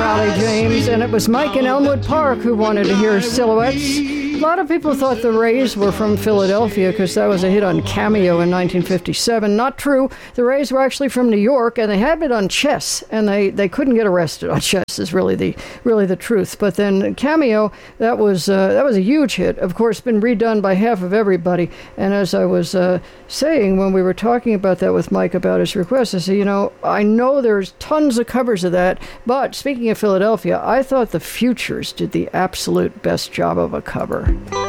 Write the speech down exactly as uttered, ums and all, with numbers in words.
Raleigh James, and it was Mike in Elmwood Park who wanted to hear Silhouettes. A lot of people thought the Rays were from Philadelphia because that was a hit on Cameo in nineteen fifty-seven. Not true. The Rays were actually from New York, and they had it on Chess, and they, they couldn't get arrested on Chess is really the really the truth. But then Cameo, that was uh, that was a huge hit. Of course, been redone by half of everybody. And as I was uh, saying when we were talking about that with Mike about his request, I said, you know, I know there's tons of covers of that, but speaking of Philadelphia, I thought the Futures did the absolute best job of a cover.